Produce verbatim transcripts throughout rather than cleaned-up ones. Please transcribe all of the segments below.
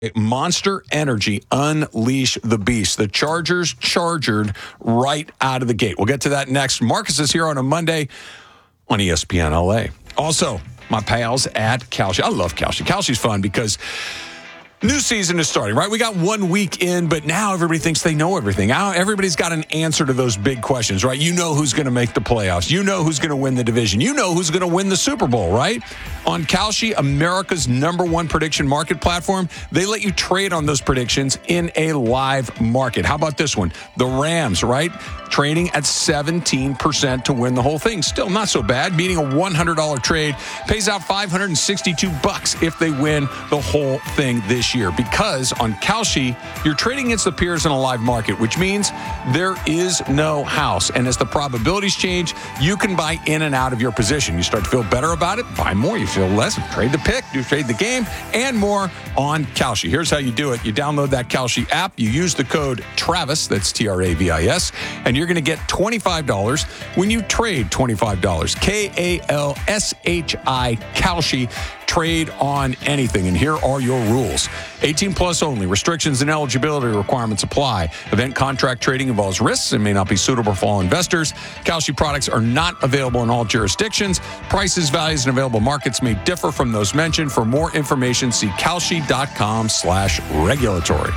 Monster Energy, unleash the beast. The Chargers chargered right out of the gate. We'll get to that next. Marcus is here on a Monday on E S P N L A. Also, my pals at Kalshi. I love Kalshi. Kalshi's fun because new season is starting, right? We got one week in, but now everybody thinks they know everything. Now everybody's got an answer to those big questions, right? You know who's going to make the playoffs. You know who's going to win the division. You know who's going to win the Super Bowl, right? On Kalshi, America's number one prediction market platform, they let you trade on those predictions in a live market. How about this one? The Rams, right? Trading at seventeen percent to win the whole thing. Still not so bad. Beating a one hundred dollars trade pays out five hundred sixty-two bucks if they win the whole thing this year. Because on Kalshi, you're trading against the peers in a live market, which means there is no house. And as the probabilities change, you can buy in and out of your position. You start to feel better about it, buy more. You feel less, trade the pick, do trade the game, and more on Kalshi. Here's how you do it. You download that Kalshi app. You use the code TRAVIS, that's T R A V I S, and you're going to get twenty-five dollars when you trade twenty-five dollars. K A L S H I, Kalshi. Trade on anything. And here are your rules. eighteen plus only. Restrictions and eligibility requirements apply. Event contract trading involves risks and may not be suitable for all investors. Kalshi products are not available in all jurisdictions. Prices, values, and available markets may differ from those mentioned. For more information, see Kalshi.com slash regulatory.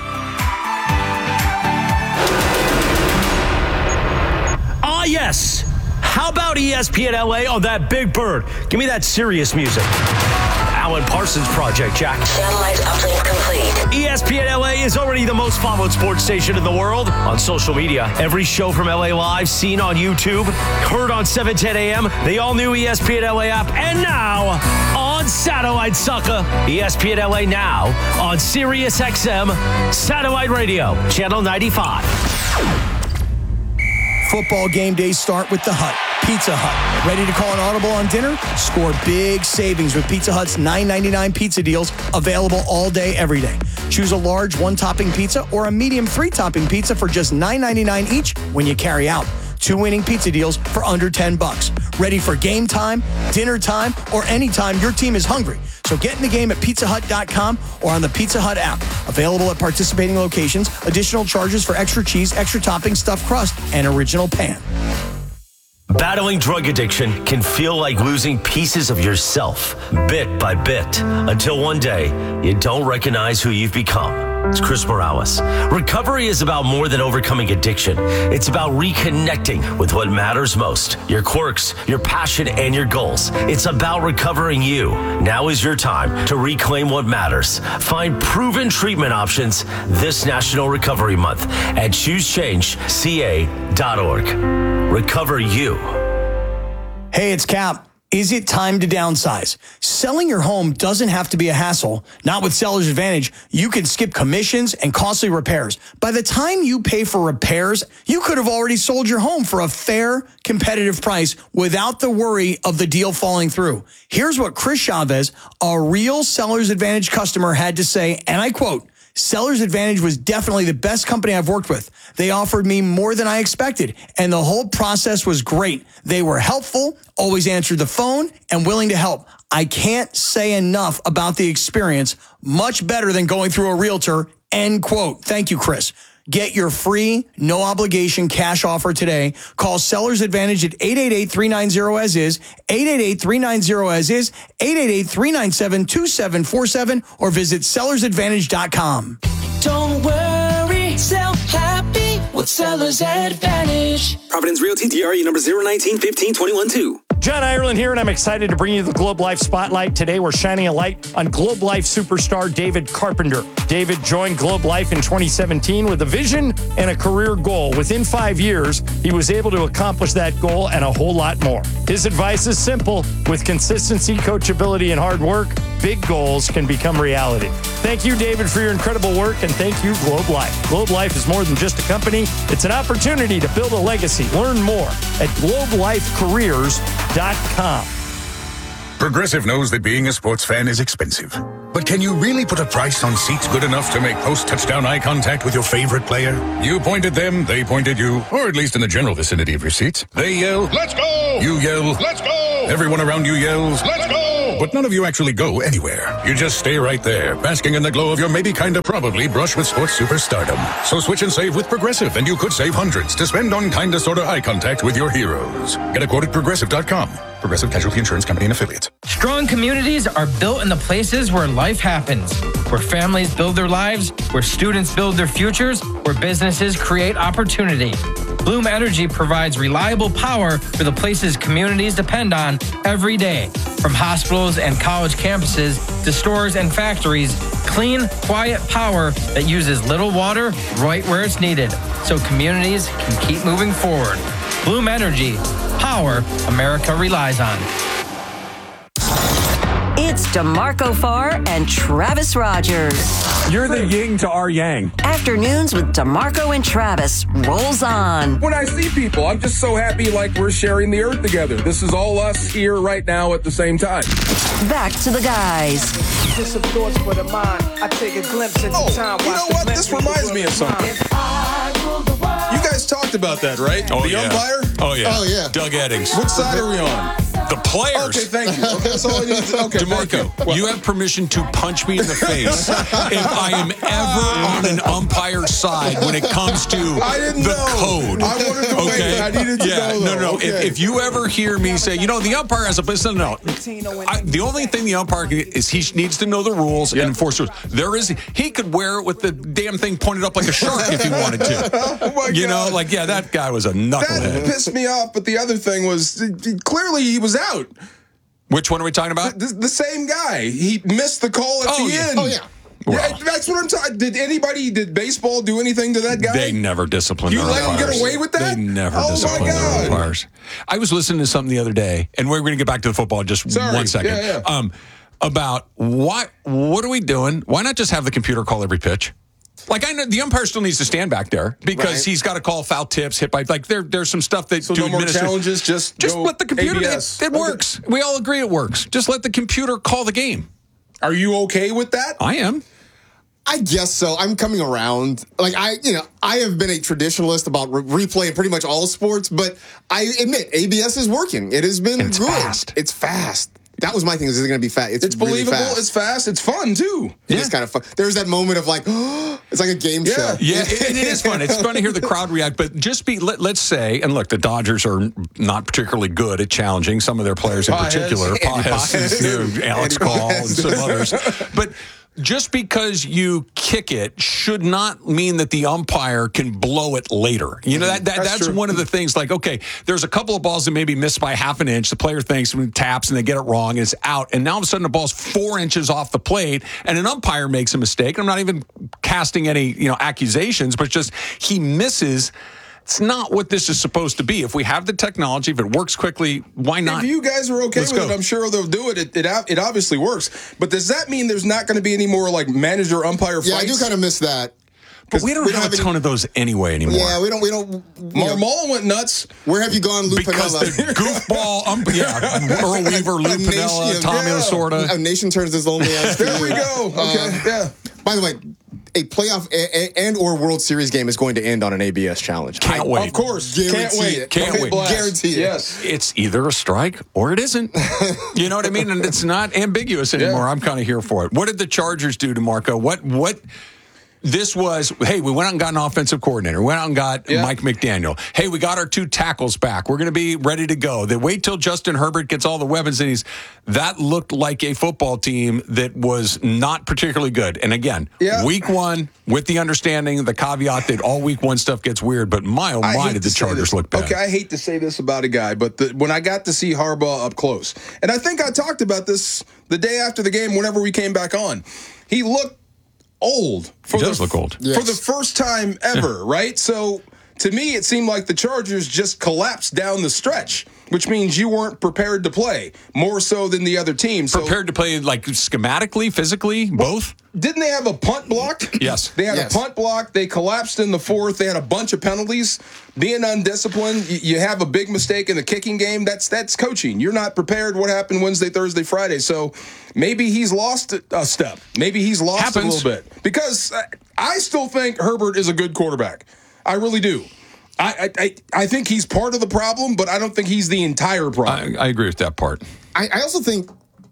Ah, yes. How about E S P N L A on that big bird? Give me that serious music. Alan Parsons Project, Jack. Satellite uplink complete. E S P N L A is already the most followed sports station in the world. On social media, every show from L A Live seen on YouTube, heard on seven ten a.m., the all-new E S P N L A app, and now on satellite sucker. E S P N L A now on Sirius X M Satellite Radio, Channel ninety-five. Football game days start with the Hut. Pizza Hut. Ready to call an audible on dinner? Score big savings with Pizza Hut's nine ninety-nine pizza deals, available all day, every day. Choose a large one-topping pizza or a medium three-topping pizza for just nine ninety-nine each when you carry out. Two winning pizza deals for under ten bucks. Ready for game time, dinner time, or anytime your team is hungry. So get in the game at pizza hut dot com or on the Pizza Hut app. Available at participating locations. Additional charges for extra cheese, extra topping, stuffed crust, and original pan. Battling drug addiction can feel like losing pieces of yourself, bit by bit, until one day you don't recognize who you've become. It's Chris Morales. Recovery is about more than overcoming addiction. It's about reconnecting with what matters most, your quirks, your passion, and your goals. It's about recovering you. Now is your time to reclaim what matters. Find proven treatment options this National Recovery Month at choose change C A dot org. Recover you. Hey, it's Cap. Is it time to downsize? Selling your home doesn't have to be a hassle. Not with Seller's Advantage. You can skip commissions and costly repairs. By the time you pay for repairs, you could have already sold your home for a fair, competitive price without the worry of the deal falling through. Here's what Chris Chavez, a real Seller's Advantage customer, had to say, and I quote, "Seller's Advantage was definitely the best company I've worked with. They offered me more than I expected, and the whole process was great. They were helpful, always answered the phone, and willing to help. I can't say enough about the experience. Much better than going through a realtor," end quote. Thank you, Chris. Get your free, no-obligation cash offer today. Call Seller's Advantage at eight eight eight, three nine zero, as is, eight eight eight, three nine zero, as is, eight eight eight, three nine seven, two seven four seven, or visit sellers advantage dot com. Don't worry, sell happy with Seller's Advantage. Providence Realty, D R E number zero nineteen fifteen twenty-one two. John Ireland here, and I'm excited to bring you the Globe Life Spotlight. Today, we're shining a light on Globe Life superstar David Carpenter. David joined Globe Life in twenty seventeen with a vision and a career goal. Within five years, he was able to accomplish that goal and a whole lot more. His advice is simple. With consistency, coachability, and hard work, big goals can become reality. Thank you, David, for your incredible work, and thank you, Globe Life. Globe Life is more than just a company. It's an opportunity to build a legacy. Learn more at globe life careers dot com. Progressive knows that being a sports fan is expensive. But can you really put a price on seats good enough to make post-touchdown eye contact with your favorite player? You point at them, they point at you, or at least in the general vicinity of your seats. They yell, "Let's go!" You yell, "Let's go!" Everyone around you yells, "Let's go!" all, but none of you actually go anywhere. You just stay right there, basking in the glow of your maybe kinda probably brush with sports superstardom. So switch and save with Progressive, and you could save hundreds to spend on kinda sorta eye contact with your heroes. Get a quote at progressive dot com. Progressive Casualty Insurance Company and affiliates. Strong communities are built in the places where life happens, where families build their lives, where students build their futures, where businesses create opportunity. Bloom Energy provides reliable power for the places communities depend on every day. From hospitals and college campuses to stores and factories, clean, quiet power that uses little water right where it's needed, so communities can keep moving forward. Bloom Energy, power America relies on. It's DeMarco Farr and Travis Rogers. You're the yin to our yang. Afternoons with DeMarco and Travis rolls on. When I see people, I'm just so happy like we're sharing the earth together. This is all us here right now at the same time. Back to the guys. Just some thoughts for the mind. I take a glimpse into oh, time. You know what? This reminds me of something. You guys talked about that, right? Oh, the yeah. umpire? Oh, yeah. Oh, yeah. Doug Eddings. Which side are we on? The players. Okay, thank you. Okay, that's all I need to Okay, DeMarco, you. Well, you have permission to punch me in the face if I am ever on an umpire's side when it comes to I didn't the know. code. I wanted to okay? wait. I needed to yeah, know. No, no. Okay. If, if you ever hear me say, you know, the umpire has a listen, no. I, the only thing the umpire can, is he needs to know the rules yep. and enforce rules. There is he could wear it with the damn thing pointed up like a shark if he wanted to. Oh my you God. know, like yeah, that guy was a knucklehead. That pissed me off. But the other thing was clearly he was out. Which one are we talking about? The, the, the same guy. He missed the call at oh, the yeah. end. Oh, yeah. Well, yeah. That's what I'm talking. Did anybody, did baseball do anything to that guy? They never disciplined you their let umpires. him get away with that? They never oh disciplined their umpires. I was listening to something the other day, and we're going to get back to the football in just Sorry. one second. Yeah, yeah. Um, about what, what are we doing? Why not just have the computer call every pitch? Like I know the umpire still needs to stand back there because right. he's got to call foul tips, hit by like there. There's some stuff that so do no more administer- challenges. Just just let the computer. A B It, S. it okay. works. We all agree it works. Just let the computer call the game. Are you okay with that? I am. I guess so. I'm coming around. Like I, you know, I have been a traditionalist about re- replaying pretty much all sports, but I admit A B S is working. It has been and it's good. Fast. It's fast. That was my thing. Is it going to be fast? It's, it's really believable. Fast. It's fast. It's fun too. It yeah. is kind of fun. There's that moment of like, oh, it's like a game yeah. show. Yeah, it, it is fun. It's fun to hear the crowd react. But just be, let, let's say, and look, the Dodgers are not particularly good at challenging some of their players in Pages. particular. Pages, you know, Alex Call, and some others. But just because you kick it should not mean that the umpire can blow it later. You know, that, that that's, that's one of the things like, okay, there's a couple of balls that maybe missed by half an inch. The player thinks and taps and they get it wrong and it's out. And now all of a sudden the ball's four inches off the plate and an umpire makes a mistake. I'm not even casting any, you know, accusations, but just he misses. It's not what this is supposed to be. If we have the technology, if it works quickly, why not? If you guys are okay Let's with go. it, I'm sure they'll do it. It, it. it obviously works. But does that mean there's not going to be any more like manager umpire fights? Yeah, I do kind of miss that. But we don't we have, don't have a ton any, of those anyway anymore. Yeah, we don't. We don't. Marmol went nuts. Where have you gone, Lou because Piniella? the goofball, um, yeah, Earl Weaver, Lou A Piniella, nation, Tommy yeah. Lasorda. A nation turns his lonely ass. There we go. Okay, uh, yeah. By the way, a playoff a, a, and or World Series game is going to end on an A B S challenge. Can't I, wait. Of course. Guarantee Can't wait. it. Can't okay, wait. Blast. Guarantee it. Yes. It's either a strike or it isn't. You know what I mean? And it's not ambiguous anymore. Yeah. I'm kind of here for it. What did the Chargers do to Marco? What what? This was, hey, we went out and got an offensive coordinator. We went out and got yeah. Mike McDaniel. Hey, we got our two tackles back. We're going to be ready to go. They wait till Justin Herbert gets all the weapons and he's, that looked like a football team that was not particularly good. And again, yeah. week one, with the understanding, the caveat that all week one stuff gets weird, but my, oh my, did the Chargers look bad. Okay, I hate to say this about a guy, but the, when I got to see Harbaugh up close, and I think I talked about this the day after the game whenever we came back on, he looked old. For He does the, look old. For yes. the first time ever, right? So to me, it seemed like the Chargers just collapsed down the stretch, which means you weren't prepared to play, more so than the other team. So, prepared to play like schematically, physically, well, both? Didn't they have a punt block? Yes. They had yes. a punt block. They collapsed in the fourth. They had a bunch of penalties. Being undisciplined, you, you have a big mistake in the kicking game. That's that's coaching. You're not prepared. What happened Wednesday, Thursday, Friday? So maybe he's lost a step. Maybe he's lost Happens. a little bit. Because I still think Herbert is a good quarterback. I really do. I, I I think he's part of the problem, but I don't think he's the entire problem. I, I agree with that part. I, I also think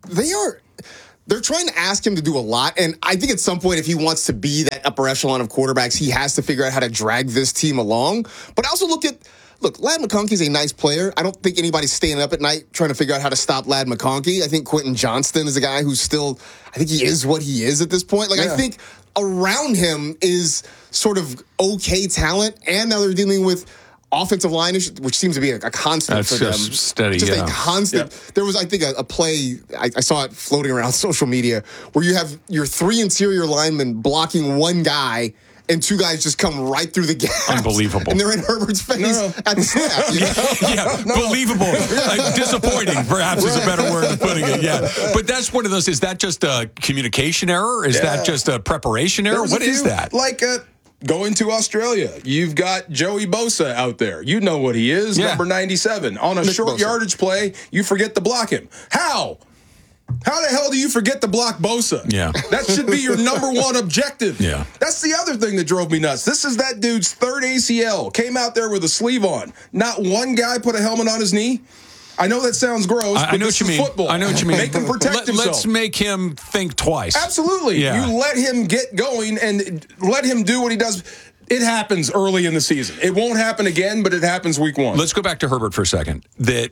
they are. They're trying to ask him to do a lot, and I think at some point, if he wants to be that upper echelon of quarterbacks, he has to figure out how to drag this team along. But I also look at, look, Ladd McConkey's a nice player. I don't think anybody's staying up at night trying to figure out how to stop Ladd McConkey. I think Quentin Johnston is a guy who's still, I think he is what he is at this point. Like, yeah. I think around him is sort of okay talent, and now they're dealing with offensive line issue, which seems to be a, a constant That's for them. Just steady, just yeah. a constant. Yeah. There was, I think, a, a play, I, I saw it floating around social media, where you have your three interior linemen blocking one guy, and two guys just come right through the gap. Unbelievable. And they're in Herbert's face no, no. at the snap. You know? yeah, no. Believable. Like, disappointing, perhaps, is a better word of putting it. Yeah. But that's one of those, is that just a communication error? Is yeah. that just a preparation error? What is that? Like a... Going to Australia, you've got Joey Bosa out there. You know what he is, yeah. number ninety-seven. On a Nick short Bosa. yardage play, you forget to block him. How? How the hell do you forget to block Bosa? Yeah. That should be your number one objective. Yeah. That's the other thing that drove me nuts. This is that dude's third A C L. Came out there with a sleeve on. Not one guy put a helmet on his knee. I know that sounds gross, I, but I know this what you is mean. football. I know what you mean. Make him protect Let, himself. Let's make him think twice. Absolutely. Yeah. You let him get going and let him do what he does. It happens early in the season. It won't happen again, but it happens week one. Let's go back to Herbert for a second. That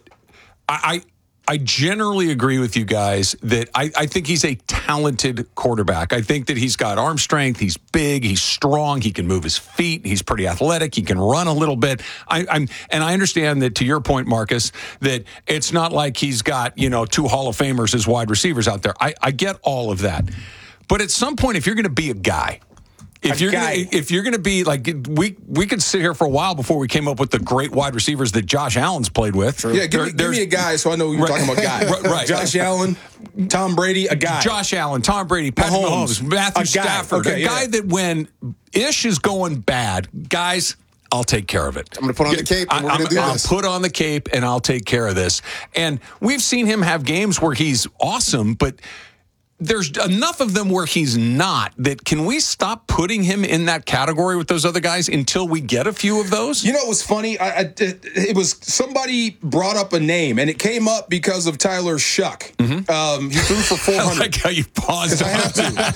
I I, I generally agree with you guys that I, I think he's a talented quarterback. I think that he's got arm strength. He's big. He's strong. He can move his feet. He's pretty athletic. He can run a little bit. I, I'm and I understand that, to your point, Marcus, that it's not like he's got, you know, two Hall of Famers as wide receivers out there. I, I get all of that. But at some point, if you're going to be a guy, If you're gonna, if you're going to be like, we we could sit here for a while before we came up with the great wide receivers that Josh Allen's played with. True. Yeah, give me, give me a guy so I know you're right. talking about guys. right, right. Josh Allen, Tom Brady, a guy. Josh Allen, Tom Brady, Patrick Mahomes, Mahomes Matthew a Stafford, okay, a guy yeah. that when ish is going bad, guys, I'll take care of it. I'm going to put on the cape and we're going to do I'll this. I'll put on the cape and I'll take care of this. And we've seen him have games where he's awesome, but there's enough of them where he's not. That can we stop putting him in that category with those other guys until we get a few of those? You know what was funny? I, I, it, it was somebody brought up a name, and it came up because of Tyler Shuck. Mm-hmm. Um, he threw for four hundred. I like how you paused. I have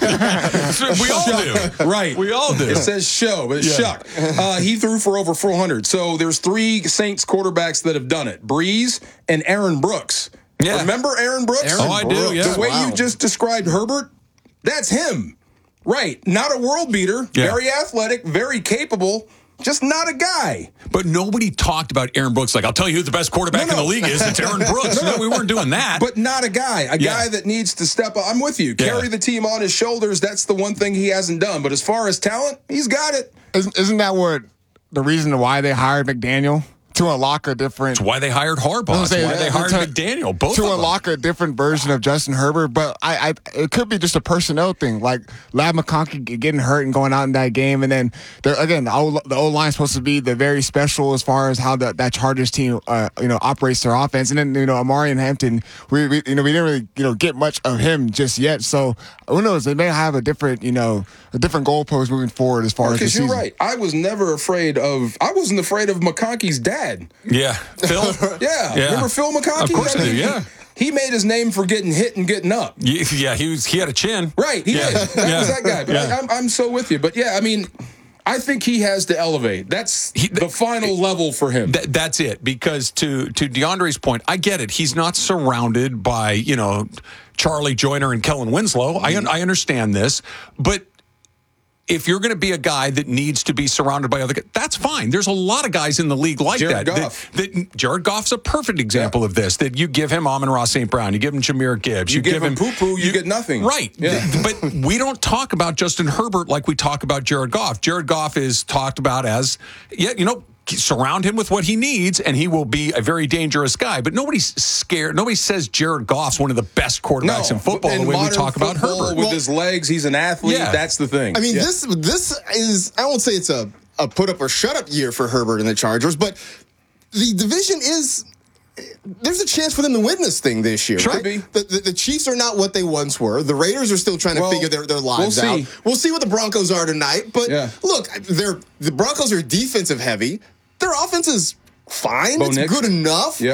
to. We all do. Right. We all do. It says show, but it's yeah. Shuck. Uh, he threw for over four hundred. So there's three Saints quarterbacks that have done it. Breeze and Aaron Brooks. Yeah. Remember Aaron Brooks? Aaron oh, I Brooks. do, yeah. The way wow. you just described Herbert, that's him. Right. Not a world beater. Yeah. Very athletic, very capable, just not a guy. But nobody talked about Aaron Brooks like, I'll tell you who the best quarterback no, no. in the league is. It's Aaron Brooks. no, no, we weren't doing that. But not a guy. A yeah. guy that needs to step up. I'm with you. Yeah. Carry the team on his shoulders. That's the one thing he hasn't done. But as far as talent, he's got it. Isn't, isn't that what the reason why they hired McDaniel? To unlock a different... That's why they hired Harbaugh. That's why they hired to, McDaniel. Both To of unlock them. a different version of Justin Herbert. But I, I, it could be just a personnel thing. Like Ladd McConkey getting hurt and going out in that game. And then, again, the O-line is supposed to be the very special as far as how the, that Chargers team uh, you know, operates their offense. And then, you know, Amari and Hampton, we, we, you know, we didn't really you know, get much of him just yet. So, who knows? They may have a different, you know, a different goalpost moving forward as far as the season. Because you're right. I was never afraid of... I wasn't afraid of McConkey's dad. Yeah. Phil? yeah. yeah. Remember Phil McConkey? Of course I do, yeah. He, he made his name for getting hit and getting up. Yeah, he was. He had a chin. Right, he yeah. did. That yeah. was that guy. But yeah. I, I'm, I'm so with you. But, yeah, I mean, I think he has to elevate. That's he, the final level for him. Th- that's it. Because to, to DeAndre's point, I get it. He's not surrounded by, you know, Charlie Joyner and Kellen Winslow. Mm-hmm. I, I understand this. But if you're going to be a guy that needs to be surrounded by other guys, that's fine. There's a lot of guys in the league like Jared that. Goff. That, that. Jared Goff's a perfect example yeah. of this. That you give him Amon-Ra Saint Brown, you give him Jameer Gibbs, you, you give, give him him poo-poo, you, you get nothing. Right. Yeah. But we don't talk about Justin Herbert like we talk about Jared Goff. Jared Goff is talked about as, yeah, you know, surround him with what he needs, and he will be a very dangerous guy. But nobody's scared. Nobody says Jared Goff's one of the best quarterbacks no, in football the way we talk about Herbert. With well, his legs, he's an athlete. Yeah. That's the thing. I mean, yeah. this this is, I won't say it's a, a put up or shut up year for Herbert and the Chargers, but the division is... There's a chance for them to win this thing this year, Should right? be. The, the, the Chiefs are not what they once were. The Raiders are still trying to well, figure their, their lives we'll out. We'll see what the Broncos are tonight. But yeah. look, they're, the Broncos are defensive heavy. Their offense is fine. Bo it's Nix. good enough. Yep.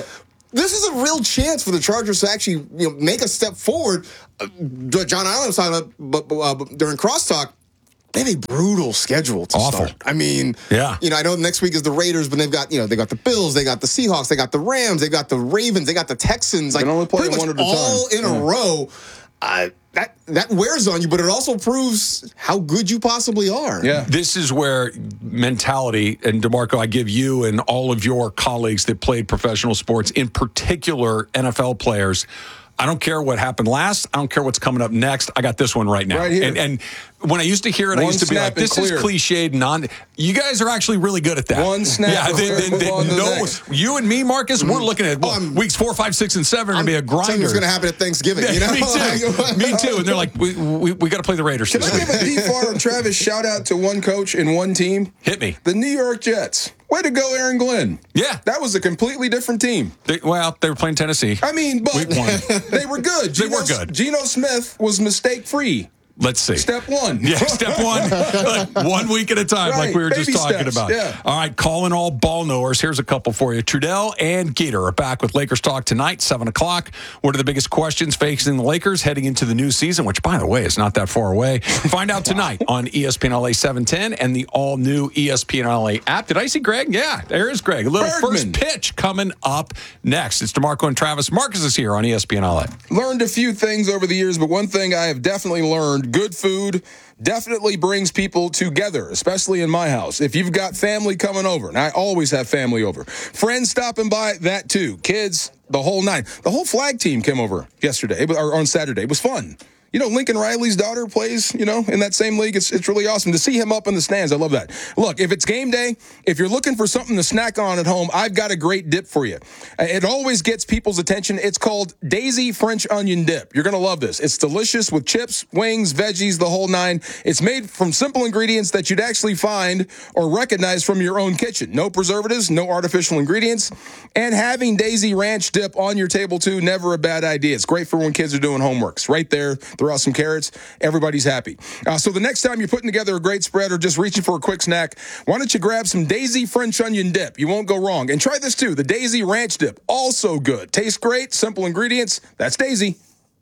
this is a real chance for the Chargers to actually you know, make a step forward. Uh, John Allen was talking about uh, during crosstalk. They have a brutal schedule to Awful. start. I mean, yeah. you know, I know next week is the Raiders, but they've got, you know, they got the Bills, they got the Seahawks, they got the Rams, they got the Ravens, they got the Texans. Like, they only play pretty one much at a time. all in yeah. a row. Uh, that that wears on you, but it also proves how good you possibly are. Yeah. This is where mentality, and DeMarco, I give you and all of your colleagues that played professional sports, in particular N F L players, I don't care what happened last. I don't care what's coming up next. I got this one right now. Right here. And, and when I used to hear it, I One used to be snap like, this and is clear. cliched. Non. You guys are actually really good at that. One snap Yeah, and they, clear. they, Move they, on to the no, next. you and me, Marcus, we're looking at well, Um, weeks four, five, six, and seven are going to be a Tell grinder. you what's going to happen at Thanksgiving. You know? Me too. Me too. And they're like, we we, we got to play the Raiders. Can I this give week. a D. Farr and Travis shout out to one coach and one team? Hit me. The New York Jets. Way to go, Aaron Glenn. Yeah. That was a completely different team. They, well, they were playing Tennessee. I mean, but Week one. they were good. They Geno, were good. Geno Smith was mistake-free. Let's see. Step one. Yeah, step one. Like, one week at a time, Right, like we were just baby talking steps, about. yeah. All right, calling all ball knowers. Here's a couple for you. Trudell and Geeter are back with Lakers Talk tonight, seven o'clock. What are the biggest questions facing the Lakers heading into the new season, which, by the way, is not that far away? Find out tonight on E S P N L A seven ten and the all-new E S P N L A app. Did I see Greg? Yeah, there is Greg. A little Bergman. first pitch coming up next. It's DeMarco and Travis. Marcus is here on E S P N L A. Learned a few things over the years, but one thing I have definitely learned, good food definitely brings people together, especially in my house. If you've got family coming over, and I always have family over, friends stopping by, that too, kids, the whole nine. The whole flag team came over yesterday, or on Saturday. It was fun. You know, Lincoln Riley's daughter plays, you know, in that same league. It's it's really awesome to see him up in the stands. I love that. Look, if it's game day, if you're looking for something to snack on at home, I've got a great dip for you. It always gets people's attention. It's called Daisy French Onion Dip. You're going to love this. It's delicious with chips, wings, veggies, the whole nine. It's made from simple ingredients that you'd actually find or recognize from your own kitchen. No preservatives, no artificial ingredients. And having Daisy Ranch dip on your table, too, never a bad idea. It's great for when kids are doing homeworks. Right there. Throw out some carrots. Everybody's happy. Uh, so the next time you're putting together a great spread or just reaching for a quick snack, why don't you grab some Daisy French Onion Dip? You won't go wrong. And try this too, the Daisy Ranch Dip. Also good. Tastes great. Simple ingredients. That's Daisy.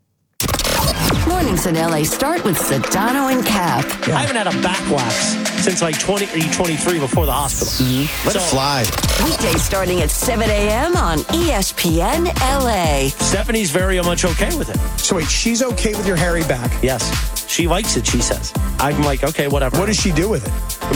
Mornings in L A start with Sedano and Cap. I haven't had a back wax since like twenty, twenty-three before the hospital. Mm-hmm. Let So- it fly. Weekdays starting at seven a.m. on E S P N L A. Stephanie's very much okay with it. So wait, she's okay with your hairy back? Yes. She likes it, she says. I'm like, okay, whatever. What does she do with it?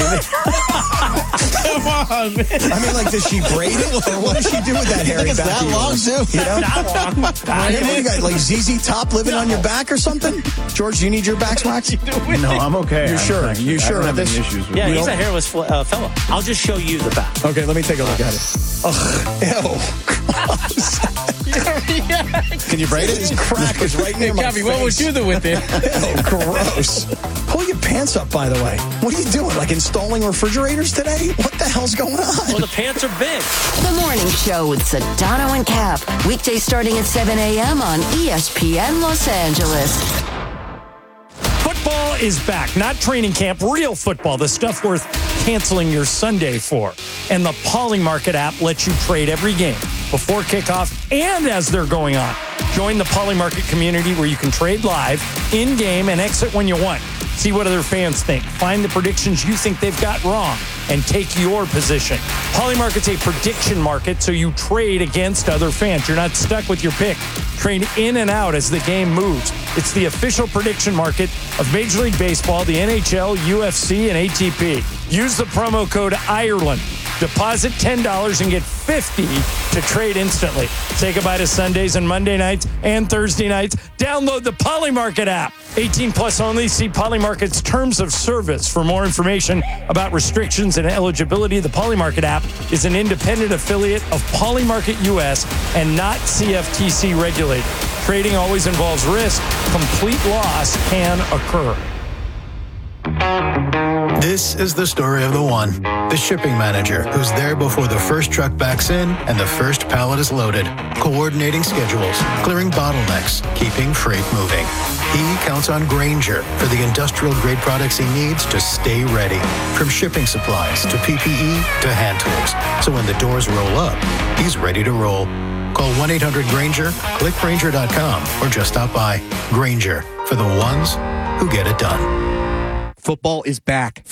Come on, man. I mean, like, does she braid it? Or what does she do with that hairy It's back? that of long, yours? too. You know? That long. Hey, what do you got, like Z Z Top living on your back or something? George, do you need your back waxed? No, I'm okay. You're I'm sure? thank You I sure don't of have this? any issues with Yeah, it. he's a hairless fl- uh, fella. I'll just show you the back. Okay, let me take a look at it. Ugh, ew. Can you braid it? His crack is right near my face. What would you do with it? Ew, gross. Pull your pants up, by the way. What are you doing? Like installing refrigerators today? What the hell's going on? Well, the pants are big. The Morning Show with Sedano and Cap. Weekdays starting at seven a.m. on E S P N Los Angeles. Football is back. Not training camp, real football. The stuff worth canceling your Sunday for. And the Pauly Market app lets you trade every game before kickoff and as they're going on. Join the Pauly Market community where you can trade live, in-game, and exit when you want. See what other fans think. Find the predictions you think they've got wrong and take your position. Pauly Market's a prediction market, so you trade against other fans. You're not stuck with your pick. Trade in and out as the game moves. It's the official prediction market of Major League Baseball, the N H L, U F C, and A T P. Use the promo code Ireland. Deposit ten dollars and get fifty dollars to trade instantly. Say goodbye to Sundays and Monday nights and Thursday nights. Download the Pauly Market app. eighteen plus only. See Pauly Market's terms of service for more information about restrictions and eligibility. The Pauly Market app is an independent affiliate of Pauly Market U S and not C F T C regulated. Trading always involves risk. Complete loss can occur. This is the story of the one, the shipping manager, who's there before the first truck backs in and the first pallet is loaded, coordinating schedules, clearing bottlenecks, keeping freight moving. He counts on Grainger for the industrial-grade products he needs to stay ready, from shipping supplies to P P E to hand tools. So when the doors roll up, he's ready to roll. Call one eight hundred Granger, click Granger dot com, or just stop by. Granger, for the ones who get it done. Football is back.